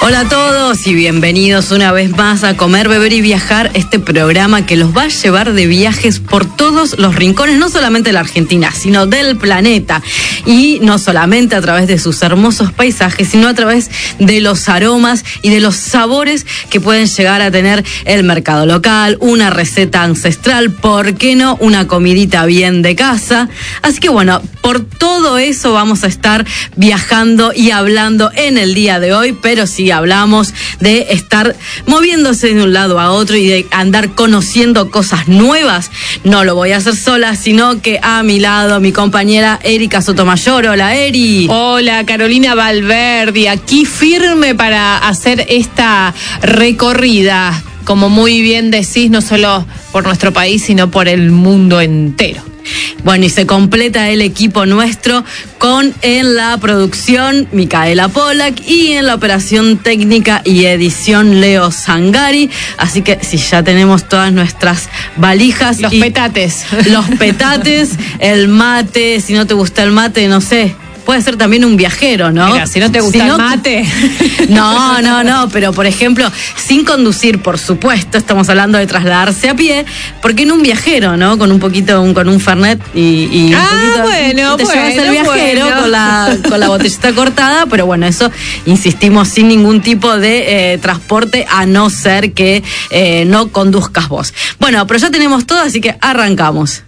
Hola a todos y bienvenidos una vez más a Comer, Beber y Viajar, este programa que los va a llevar de viajes por todos los rincones, no solamente de la Argentina, sino del planeta. Y no solamente a través de sus hermosos paisajes, sino a través de los aromas y de los sabores que pueden llegar a tener el mercado local, una receta ancestral, ¿por qué no? Una comidita bien de casa. Así que bueno, por todo eso vamos a estar viajando y hablando en el día de hoy, pero sí hablamos de estar moviéndose de un lado a otro y de andar conociendo cosas nuevas. No lo voy a hacer sola, sino que a mi lado mi compañera Erika Sotomayor. Hola, Eri. Hola, Carolina Valverde, aquí firme para hacer esta recorrida, como muy bien decís, no solo por nuestro país, sino por el mundo entero. Bueno, y se completa el equipo nuestro con en la producción Micaela Pollack y en la operación técnica y edición Leo Zangari. Así que si ya tenemos todas nuestras valijas. Los petates, el mate, si no te gusta el mate, no sé. Puede ser también un viajero, ¿no? Mira, si no te gusta el mate. No, pero por ejemplo, sin conducir, por supuesto, estamos hablando de trasladarse a pie, porque en un viajero, ¿no? Con un fernet y bueno, te llevas el viajero con la botellita cortada, pero bueno, eso, insistimos, sin ningún tipo de transporte, a no ser que no conduzcas vos. Bueno, pero ya tenemos todo, así que arrancamos.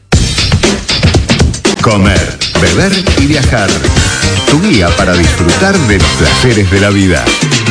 Comer, beber y viajar. Tu guía para disfrutar de los placeres de la vida.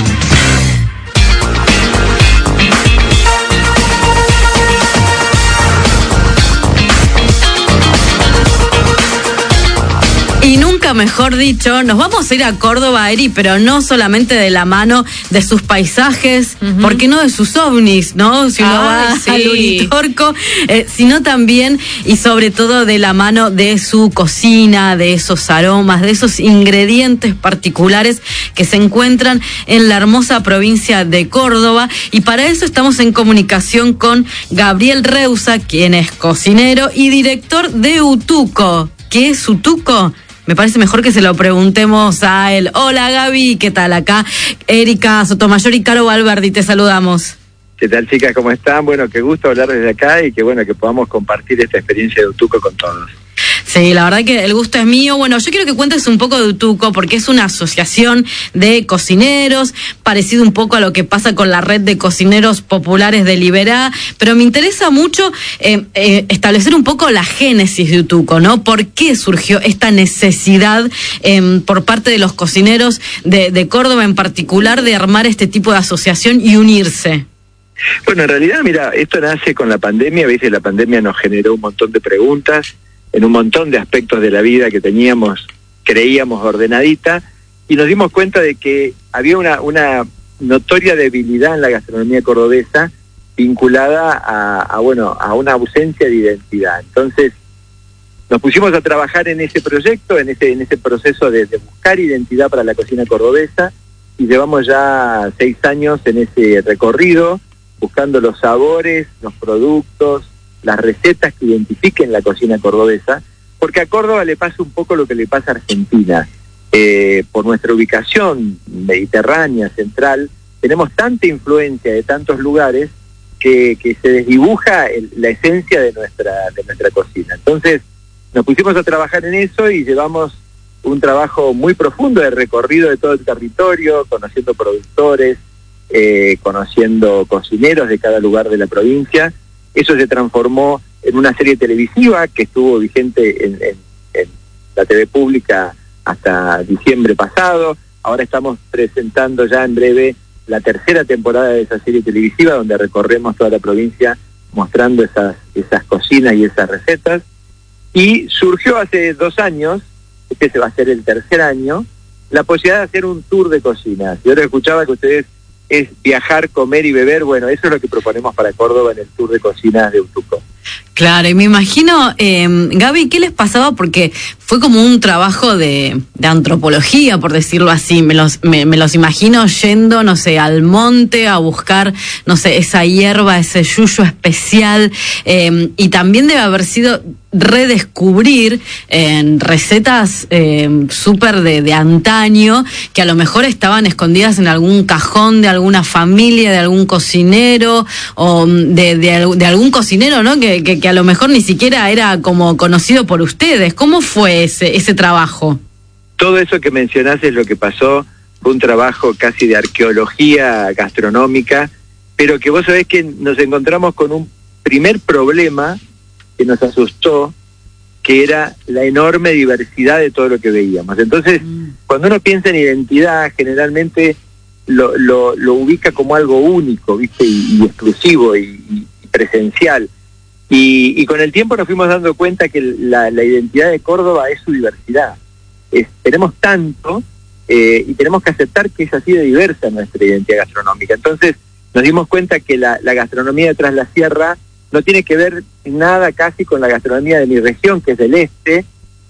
Y nunca mejor dicho, nos vamos a ir a Córdoba, Eri, pero no solamente de la mano de sus paisajes, ¿por qué no de sus ovnis, no? Si uno va al Uritorco, sino también y sobre todo de la mano de su cocina, de esos aromas, de esos ingredientes particulares que se encuentran en la hermosa provincia de Córdoba. Y para eso estamos en comunicación con Gabriel Reusa, quien es cocinero y director de Utuco. ¿Qué es Utuco? Me parece mejor que se lo preguntemos a él. Hola, Gaby, ¿qué tal? Acá Erika Sotomayor y Caro Valverde, te saludamos. ¿Qué tal, chicas? ¿Cómo están? Bueno, qué gusto hablar desde acá y qué bueno que podamos compartir esta experiencia de Utuco con todos. Sí, la verdad que el gusto es mío. Bueno, yo quiero que cuentes un poco de Utuco, porque es una asociación de cocineros, parecido un poco a lo que pasa con la red de cocineros populares de Liberá, pero me interesa mucho establecer un poco la génesis de Utuco, ¿no? ¿Por qué surgió esta necesidad por parte de los cocineros de Córdoba en particular de armar este tipo de asociación y unirse? Bueno, en realidad, mira, esto nace con la pandemia. ¿Viste? La pandemia nos generó un montón de preguntas en un montón de aspectos de la vida que creíamos ordenadita, y nos dimos cuenta de que había una notoria debilidad en la gastronomía cordobesa vinculada a una ausencia de identidad. Entonces, nos pusimos a trabajar en ese proyecto, en ese proceso de buscar identidad para la cocina cordobesa, y llevamos ya 6 años en ese recorrido, buscando los sabores, los productos, las recetas que identifiquen la cocina cordobesa, porque a Córdoba le pasa un poco lo que le pasa a Argentina. Por nuestra ubicación mediterránea, central, tenemos tanta influencia de tantos lugares que se desdibuja la esencia de nuestra cocina. Entonces, nos pusimos a trabajar en eso y llevamos un trabajo muy profundo de recorrido de todo el territorio, conociendo productores, conociendo cocineros de cada lugar de la provincia. Eso se transformó en una serie televisiva que estuvo vigente en la TV pública hasta diciembre pasado. Ahora estamos presentando ya en breve la 3ª temporada de esa serie televisiva, donde recorremos toda la provincia mostrando esas cocinas y esas recetas. Y surgió hace 2 años, este va a ser el 3er año, la posibilidad de hacer un tour de cocinas. Yo lo escuchaba que ustedes es viajar, comer y beber. Bueno, eso es lo que proponemos para Córdoba en el tour de cocinas de Utuco. Claro, y me imagino, Gaby, ¿qué les pasaba? Porque fue como un trabajo de antropología, por decirlo así. Me los imagino yendo, no sé, al monte a buscar, no sé, esa hierba, ese yuyo especial, y también debe haber sido redescubrir recetas súper de antaño, que a lo mejor estaban escondidas en algún cajón de alguna familia, de algún cocinero, o de algún cocinero, ¿no? Que a lo mejor ni siquiera era como conocido por ustedes. ¿Cómo fue ese trabajo? Todo eso que mencionás es lo que pasó. Fue un trabajo casi de arqueología gastronómica, pero que vos sabés que nos encontramos con un primer problema que nos asustó, que era la enorme diversidad de todo lo que veíamos. Entonces, cuando uno piensa en identidad, generalmente lo ubica como algo único, ¿viste? Y exclusivo y presencial. Y con el tiempo nos fuimos dando cuenta que la identidad de Córdoba es su diversidad. Tenemos tanto y tenemos que aceptar que es así de diversa nuestra identidad gastronómica. Entonces, nos dimos cuenta que la gastronomía de Tras la Sierra no tiene que ver nada casi con la gastronomía de mi región, que es del este,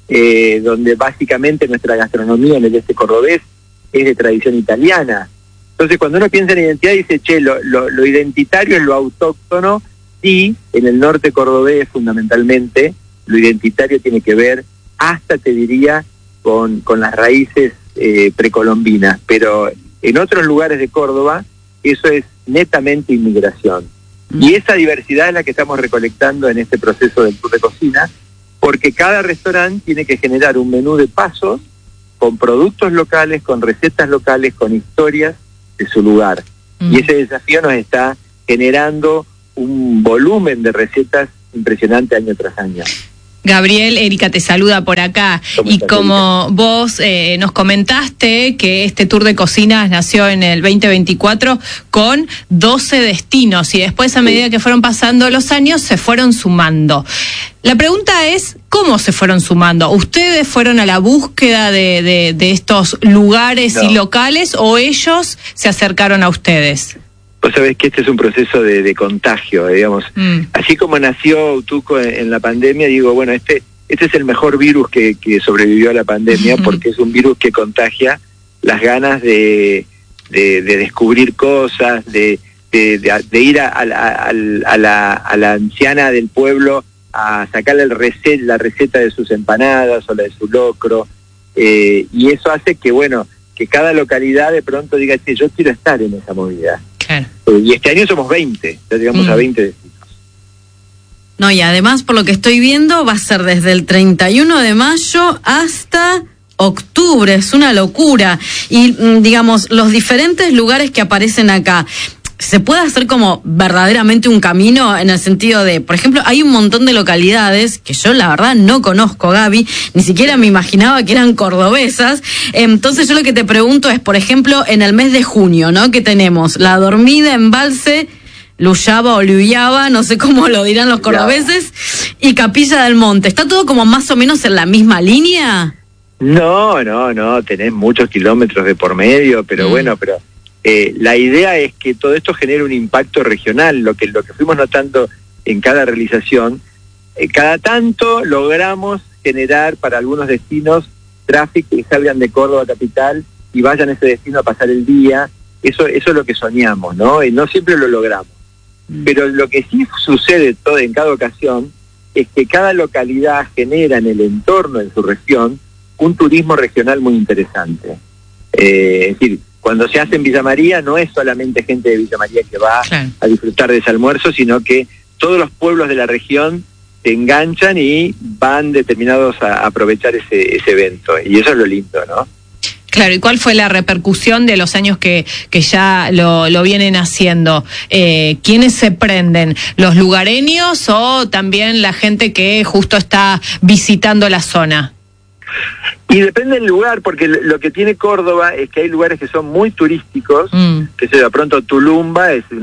donde básicamente nuestra gastronomía en el este cordobés es de tradición italiana. Entonces, cuando uno piensa en identidad, dice, che, lo identitario es lo autóctono, y en el norte cordobés, fundamentalmente, lo identitario tiene que ver, hasta te diría, con las raíces precolombinas. Pero en otros lugares de Córdoba, eso es netamente inmigración. Y esa diversidad es la que estamos recolectando en este proceso del tour de cocina, porque cada restaurante tiene que generar un menú de pasos con productos locales, con recetas locales, con historias de su lugar. Y ese desafío nos está generando un volumen de recetas impresionante año tras año. Gabriel, Erika te saluda por acá. Y como vos nos comentaste que este tour de cocinas nació en el 2024 con 12 destinos y después a medida que fueron pasando los años se fueron sumando. La pregunta es, ¿cómo se fueron sumando? ¿Ustedes fueron a la búsqueda de estos lugares y locales o ellos se acercaron a ustedes? Vos sabés que este es un proceso de contagio, digamos. Así como nació Utuco en la pandemia, digo, bueno, este es el mejor virus que sobrevivió a la pandemia, porque es un virus que contagia las ganas de descubrir cosas, de ir a la anciana del pueblo a sacarle la receta de sus empanadas o la de su locro, y eso hace que, bueno, que cada localidad de pronto diga, sí, yo quiero estar en esa movida. Claro. Y este año somos 20, ya llegamos a 20 destinos. No, y además, por lo que estoy viendo, va a ser desde el 31 de mayo hasta octubre, es una locura. Y, digamos, los diferentes lugares que aparecen acá, ¿se puede hacer como verdaderamente un camino en el sentido de, por ejemplo, hay un montón de localidades que yo la verdad no conozco, Gaby, ni siquiera me imaginaba que eran cordobesas? Entonces yo lo que te pregunto es, por ejemplo, en el mes de junio, ¿no? Que tenemos La Dormida, Embalse, Luyaba o Luyaba, no sé cómo lo dirán los cordobeses, y Capilla del Monte. ¿Está todo como más o menos en la misma línea? No, tenés muchos kilómetros de por medio, pero bueno, pero la idea es que todo esto genere un impacto regional, lo que fuimos notando en cada realización. Cada tanto logramos generar para algunos destinos tráfico que salgan de Córdoba capital y vayan a ese destino a pasar el día. Eso es lo que soñamos, ¿no? Y no siempre lo logramos. Pero lo que sí sucede en cada ocasión es que cada localidad genera en el entorno de su región un turismo regional muy interesante. Es decir, cuando se hace en Villa María, no es solamente gente de Villa María que va a disfrutar de ese almuerzo, sino que todos los pueblos de la región se enganchan y van determinados a aprovechar ese evento. Y eso es lo lindo, ¿no? Claro, ¿y cuál fue la repercusión de los años que ya lo vienen haciendo? ¿Quiénes se prenden? ¿Los lugareños o también la gente que justo está visitando la zona? Y depende del lugar, porque lo que tiene Córdoba es que hay lugares que son muy turísticos, que de pronto Tulumba es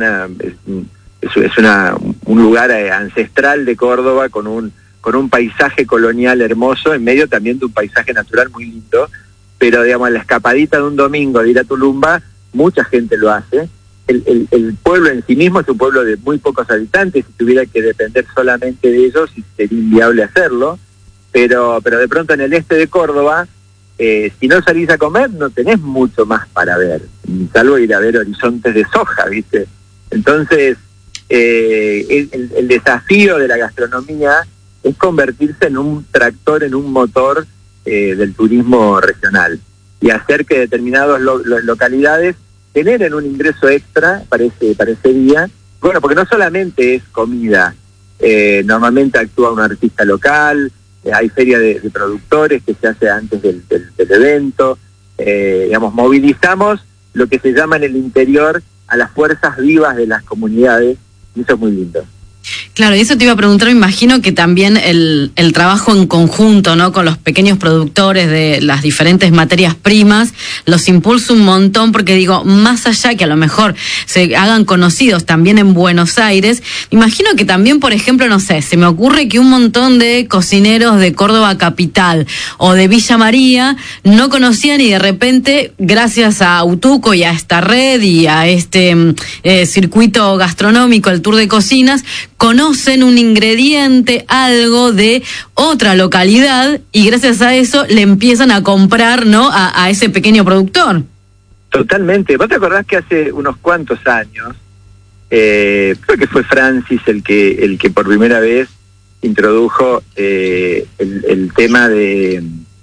un lugar ancestral de Córdoba con un paisaje colonial hermoso, en medio también de un paisaje natural muy lindo, pero digamos la escapadita de un domingo de ir a Tulumba, mucha gente lo hace. El pueblo en sí mismo es un pueblo de muy pocos habitantes, si tuviera que depender solamente de ellos sería inviable hacerlo. pero de pronto en el este de Córdoba, si no salís a comer, no tenés mucho más para ver, salvo ir a ver horizontes de soja, ¿viste? Entonces, el desafío de la gastronomía es convertirse en un tractor, en un motor del turismo regional y hacer que determinadas localidades generen un ingreso extra para ese día. Bueno, porque no solamente es comida, normalmente actúa un artista local, hay feria de productores que se hace antes del evento, digamos, movilizamos lo que se llama en el interior a las fuerzas vivas de las comunidades, y eso es muy lindo. Claro, y eso te iba a preguntar, me imagino que también el trabajo en conjunto, ¿no?, con los pequeños productores de las diferentes materias primas, los impulsa un montón, porque digo, más allá que a lo mejor se hagan conocidos también en Buenos Aires, me imagino que también, por ejemplo, no sé, se me ocurre que un montón de cocineros de Córdoba capital o de Villa María no conocían y de repente, gracias a Utuco y a esta red y a este circuito gastronómico, el tour de cocinas, conocen un ingrediente, algo de otra localidad, y gracias a eso le empiezan a comprar, ¿no?, a ese pequeño productor. Totalmente. ¿Vos te acordás que hace unos cuantos años, creo que fue Francis el que por primera vez introdujo el tema de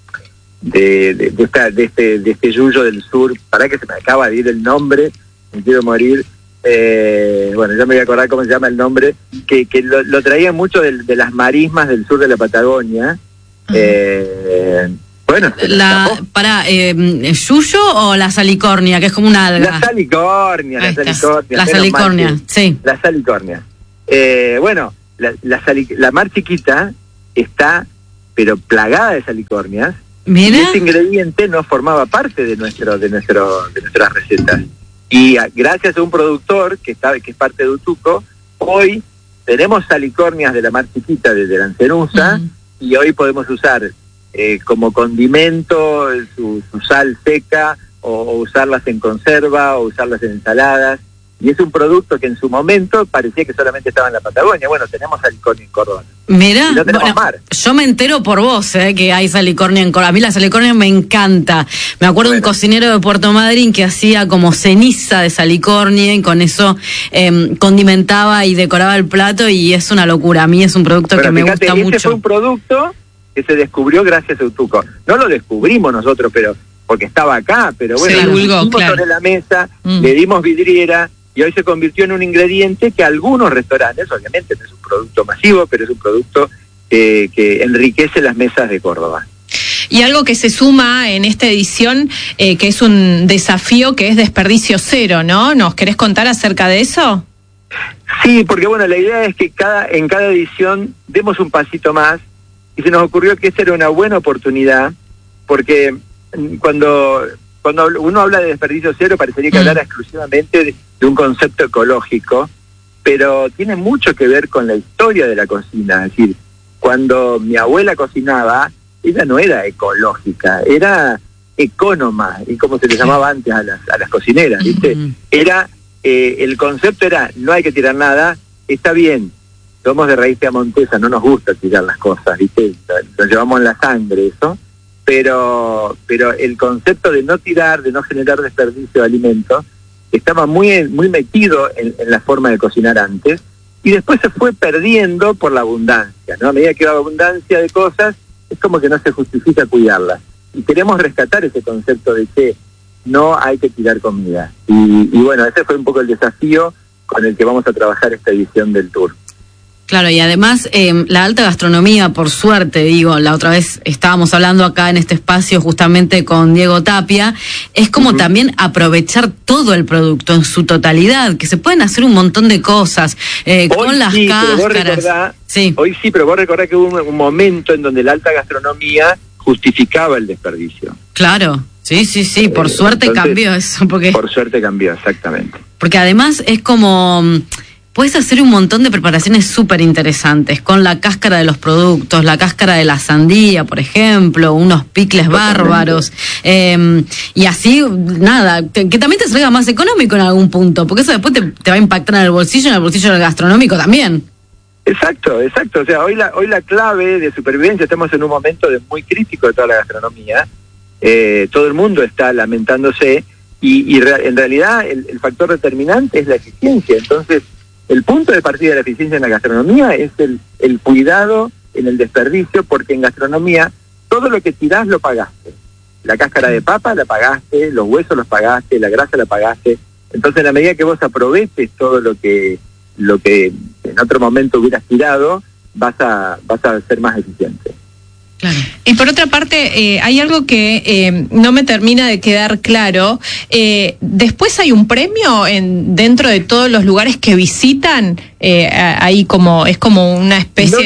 este yuyo del sur? Para que se me acaba de ir el nombre, me quiero morir. Bueno, ya me voy a acordar cómo se llama el nombre, que lo traían mucho de las marismas del sur de la Patagonia. Bueno, ¿yuyo o la salicornia, que es como una alga? La salicornia, sí. La salicornia. Bueno, la Mar Chiquita está, pero plagada de salicornias. Mira. Y este ingrediente no formaba parte de nuestras recetas. Y gracias a un productor que es parte de Utuco, hoy tenemos salicornias de la Mar Chiquita, desde la Lancerusa, y hoy podemos usar como condimento su sal seca, o usarlas en conserva, o usarlas en ensaladas. Y es un producto que en su momento parecía que solamente estaba en la Patagonia. Bueno, tenemos salicornia en Córdoba. Mirá, no tenemos mar. Yo me entero por vos, que hay salicornia en Córdoba. A mí la salicornia me encanta. Me acuerdo de un cocinero de Puerto Madryn que hacía como ceniza de salicornia y con eso condimentaba y decoraba el plato, y es una locura. A mí es un producto que me gusta mucho. Ese fue un producto que se descubrió gracias a Utuco. No lo descubrimos nosotros, pero porque estaba acá, pero bueno, lo pusimos sobre la mesa, le dimos vidriera, y hoy se convirtió en un ingrediente que algunos restaurantes, obviamente no es un producto masivo, pero es un producto que enriquece las mesas de Córdoba. Y algo que se suma en esta edición, que es un desafío, que es desperdicio cero, ¿no? ¿Nos querés contar acerca de eso? Sí, porque bueno, la idea es que en cada edición demos un pasito más, y se nos ocurrió que esa era una buena oportunidad, porque cuando uno habla de desperdicio cero parecería que hablara exclusivamente de un concepto ecológico, pero tiene mucho que ver con la historia de la cocina. Es decir, cuando mi abuela cocinaba, ella no era ecológica, era ecónoma, y como se le llamaba antes a las cocineras, ¿viste? Era, el concepto era, no hay que tirar nada, está bien, somos de raíz piamontesa, no nos gusta tirar las cosas, ¿viste? Lo llevamos en la sangre eso, pero el concepto de no tirar, de no generar desperdicio de alimentos, estaba muy metido en la forma de cocinar antes, y después se fue perdiendo por la abundancia, ¿no? A medida que va abundancia de cosas, es como que no se justifica cuidarlas. Y queremos rescatar ese concepto de que no hay que tirar comida. Y bueno, ese fue un poco el desafío con el que vamos a trabajar esta edición del Tour. Claro, y además la alta gastronomía, por suerte, digo, la otra vez estábamos hablando acá en este espacio justamente con Diego Tapia, es como también aprovechar todo el producto en su totalidad, que se pueden hacer un montón de cosas con las cáscaras. Hoy sí, pero vos recordás que hubo un momento en donde la alta gastronomía justificaba el desperdicio. Claro, sí, por suerte cambió eso. Por suerte cambió, exactamente. Porque además es como... Puedes hacer un montón de preparaciones súper interesantes con la cáscara de los productos, la cáscara de la sandía, por ejemplo, unos picles bárbaros, y así, nada, que también te salga más económico en algún punto, porque eso después te va a impactar en el bolsillo del gastronómico también. Exacto. O sea, hoy la clave de supervivencia, estamos en un momento muy crítico de toda la gastronomía. Todo el mundo está lamentándose y en realidad el factor determinante es la eficiencia. Entonces, el punto de partida de la eficiencia en la gastronomía es el cuidado en el desperdicio, porque en gastronomía todo lo que tirás lo pagaste. La cáscara de papa la pagaste, los huesos los pagaste, la grasa la pagaste. Entonces, en la medida que vos aproveches todo lo que en otro momento hubieras tirado, vas a ser más eficiente. Claro. Y por otra parte, hay algo que no me termina de quedar claro. Después hay un premio dentro de todos los lugares que visitan. Ahí es como una especie.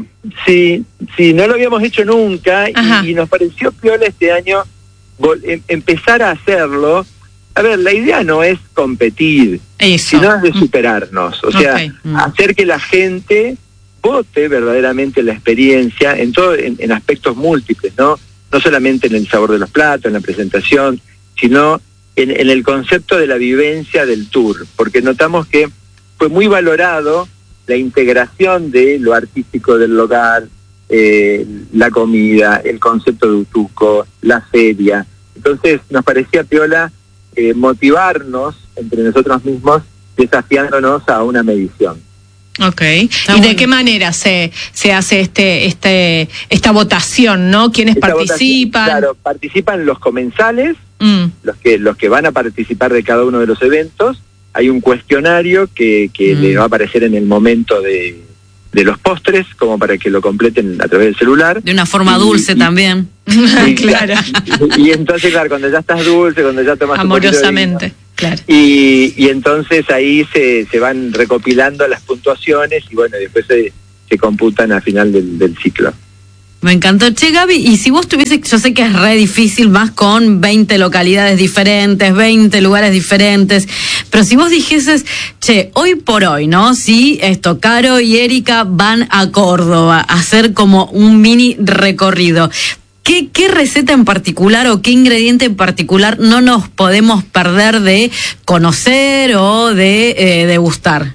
No lo habíamos hecho nunca y nos pareció piola este año empezar a hacerlo. A ver, la idea no es competir, sino es de superarnos. O sea, hacer que la gente vote verdaderamente la experiencia en aspectos múltiples, no solamente en el sabor de los platos, en la presentación, sino en el concepto de la vivencia del tour, porque notamos que fue muy valorado la integración de lo artístico del local, la comida, el concepto de utuco, la feria. Entonces nos parecía piola motivarnos entre nosotros mismos, desafiándonos a una medición. Okay. ¿Y de qué manera se hace esta votación, no? ¿Quiénes participan? Claro, participan los comensales, los que van a participar de cada uno de los eventos. Hay un cuestionario que le va a aparecer en el momento de los postres, como para que lo completen a través del celular. De una forma dulce también. Claro. Y entonces, claro, cuando ya estás dulce, cuando ya tomas amorosamente. Claro. Y entonces ahí se van recopilando las puntuaciones y bueno, después se computan al final del ciclo. Me encantó. Che, Gaby, y si vos tuvieses, yo sé que es re difícil más con 20 localidades diferentes, 20 lugares diferentes, pero si vos dijeses, che, hoy por hoy, ¿no? Si Caro y Erika van a Córdoba a hacer como un mini recorrido, ¿Qué receta en particular o qué ingrediente en particular no nos podemos perder de conocer o de degustar?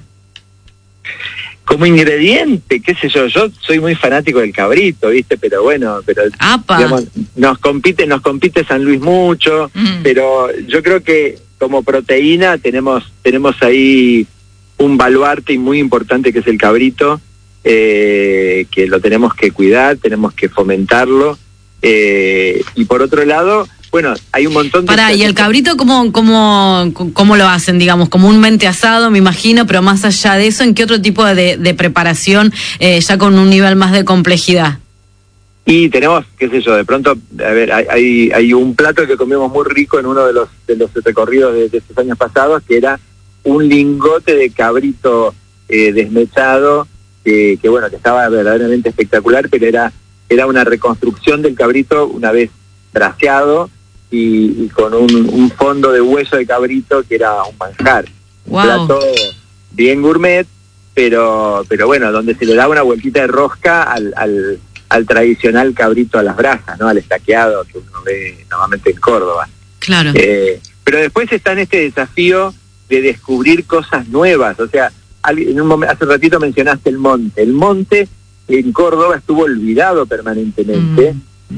Como ingrediente, qué sé yo soy muy fanático del cabrito, ¿viste? Pero bueno, digamos, nos compite San Luis mucho, pero yo creo que como proteína tenemos ahí un baluarte muy importante que es el cabrito, que lo tenemos que cuidar, tenemos que fomentarlo. Y por otro lado, bueno, hay un montón de... ¿Y el cabrito cómo lo hacen, digamos? Comúnmente asado, me imagino, pero más allá de eso, ¿en qué otro tipo de preparación ya con un nivel más de complejidad? Y tenemos, qué sé yo, de pronto, a ver, hay un plato que comimos muy rico en uno de los recorridos de estos años pasados, que era un lingote de cabrito desmechado, que bueno, que estaba verdaderamente espectacular, pero era una reconstrucción del cabrito una vez braseado y con un fondo de hueso de cabrito que era un manjar. Wow. Un plato bien gourmet, pero bueno, donde se le da una vueltita de rosca al tradicional cabrito a las brasas, ¿no? Al estaqueado que uno ve normalmente en Córdoba. Claro. Pero después está en este desafío de descubrir cosas nuevas. O sea, hace ratito mencionaste el monte. El monte en Córdoba estuvo olvidado permanentemente,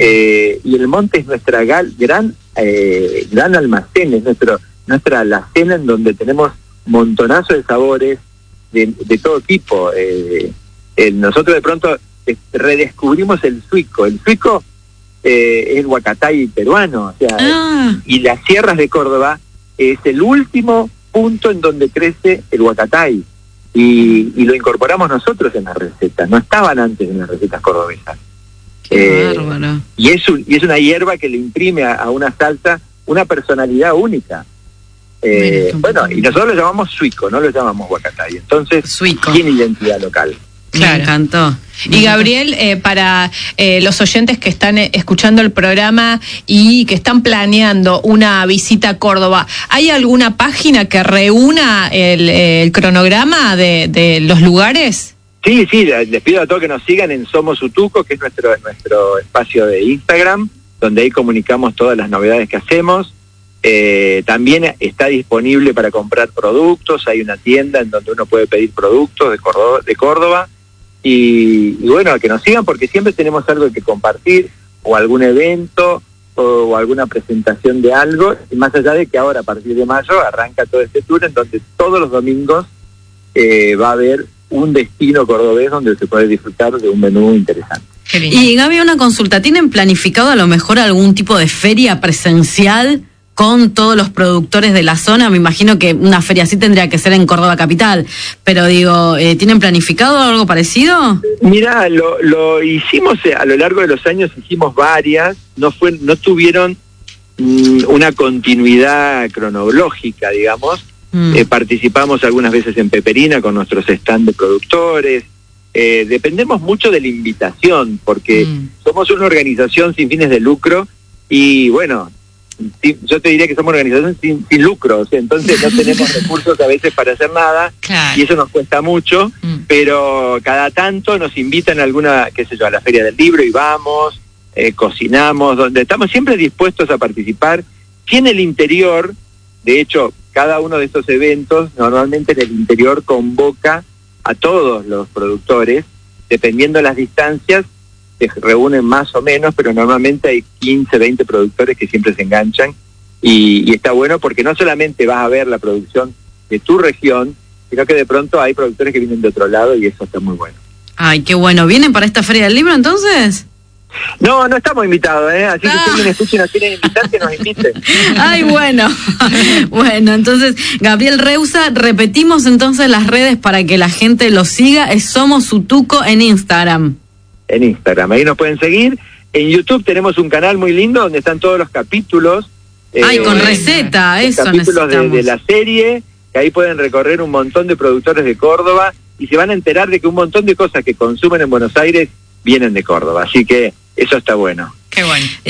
y el monte es nuestra gran almacén, es nuestra alacena en donde tenemos montonazo de sabores de todo tipo. Nosotros de pronto redescubrimos el suico. El suico es el huacatay peruano, o sea, y las sierras de Córdoba es el último punto en donde crece el huacatay. Y lo incorporamos nosotros en las recetas, no estaban antes en las recetas cordobesas. Qué bárbaro. Y es una hierba que le imprime a una salsa una personalidad única. Bueno, y nosotros lo llamamos suico, no lo llamamos huacatay. Entonces, suico tiene identidad local. Claro. Me encantó. Y Gabriel, para los oyentes que están escuchando el programa y que están planeando una visita a Córdoba, ¿hay alguna página que reúna el cronograma de los lugares? Sí, les pido a todos que nos sigan en Somos Utuco, que es nuestro espacio de Instagram, donde ahí comunicamos todas las novedades que hacemos. También está disponible para comprar productos, hay una tienda en donde uno puede pedir productos de Córdoba. y bueno, que nos sigan porque siempre tenemos algo que compartir, o algún evento, o alguna presentación de algo, y más allá de que ahora a partir de mayo arranca todo este tour en donde todos los domingos va a haber un destino cordobés donde se puede disfrutar de un menú interesante. Y Gaby, una consulta, ¿tienen planificado a lo mejor algún tipo de feria presencial con todos los productores de la zona? Me imagino que una feria así tendría que ser en Córdoba capital, pero digo, ¿tienen planificado algo parecido? Mira, lo hicimos a lo largo de los años, hicimos varias, no tuvieron una continuidad cronológica, digamos. Participamos algunas veces en Peperina con nuestros stand de productores. Dependemos mucho de la invitación, porque somos una organización sin fines de lucro y bueno, yo te diría que somos una organización sin lucro, o sea, entonces no tenemos recursos a veces para hacer nada, claro, y eso nos cuesta mucho, pero cada tanto nos invitan a alguna, qué sé yo, a la Feria del Libro y vamos, cocinamos, donde estamos siempre dispuestos a participar. Si en el interior, de hecho, cada uno de estos eventos normalmente en el interior convoca a todos los productores, dependiendo de las distancias, se reúnen más o menos, pero normalmente hay 15, 20 productores que siempre se enganchan y está bueno porque no solamente vas a ver la producción de tu región, sino que de pronto hay productores que vienen de otro lado y eso está muy bueno. Ay, qué bueno. ¿Vienen para esta Feria del Libro entonces? No estamos invitados, así que si alguien escucha y nos quieren invitar, que nos inviten. Ay, bueno. Bueno, entonces, Gabriel Reusa, repetimos entonces las redes para que la gente lo siga. Es Somos Sutuco en Instagram. En Instagram, ahí nos pueden seguir. En YouTube tenemos un canal muy lindo donde están todos los capítulos. Ay, con receta, eso capítulos de la serie, que ahí pueden recorrer un montón de productores de Córdoba y se van a enterar de que un montón de cosas que consumen en Buenos Aires vienen de Córdoba. Así que eso está bueno. Qué bueno.